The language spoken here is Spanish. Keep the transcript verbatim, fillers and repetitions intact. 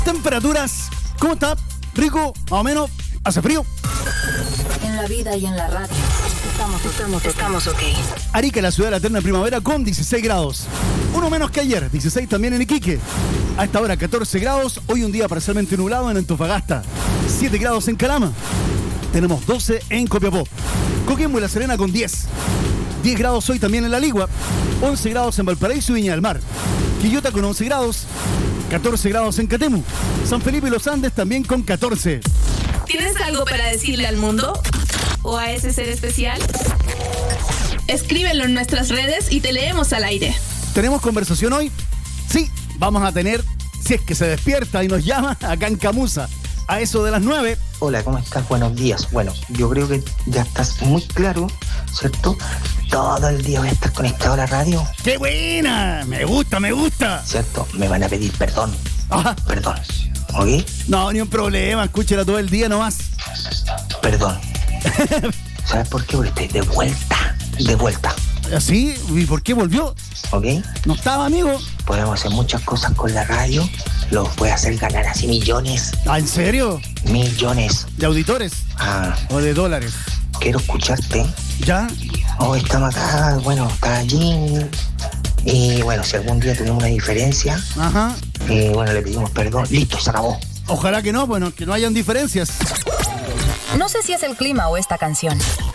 Temperaturas, ¿cómo está? Rico, más o menos, hace frío. En la vida y en la radio. Estamos, estamos, estamos ok. Arica, la ciudad de la eterna primavera, con dieciséis grados. Uno menos que ayer, dieciséis también en Iquique. A esta hora catorce grados, hoy un día parcialmente nublado en Antofagasta. siete grados en Calama. Tenemos doce en Copiapó. Coquimbo y La Serena con diez. diez grados hoy también en La Ligua. once grados en Valparaíso y Viña del Mar. Quillota con once grados. catorce grados en Catemu. San Felipe y Los Andes también con catorce. ¿Tienes algo para decirle al mundo? ¿O a ese ser especial? Escríbelo en nuestras redes y te leemos al aire. ¿Tenemos conversación hoy? Sí, vamos a tener, si es que se despierta y nos llama, acá en Camusa, a eso de las nueve. Hola, ¿cómo estás? Buenos días. Bueno, yo creo que ya estás muy claro, ¿cierto? Todo el día voy a estar conectado a la radio. ¡Qué buena! Me gusta, me gusta. ¿Cierto? Me van a pedir perdón. Ajá. Perdón. ¿Ok? No, ni un problema, escúchela todo el día nomás. Perdón. ¿Sabes por qué? Porque estoy de vuelta. De vuelta. ¿Así? ¿Y por qué volvió? ¿Ok? ¿No estaba, amigo? Podemos hacer muchas cosas con la radio. Los voy a hacer ganar así millones. ¿Ah, en serio? Millones. ¿De auditores? Ah. ¿O de dólares? Quiero escucharte. ¿Ya? Oh, estamos acá. Bueno, está allí. Y bueno, si algún día tenemos una diferencia. Ajá. Y bueno, le pedimos perdón. Listo, se acabó. Ojalá que no, bueno, que no hayan diferencias. No sé si es el clima o esta canción,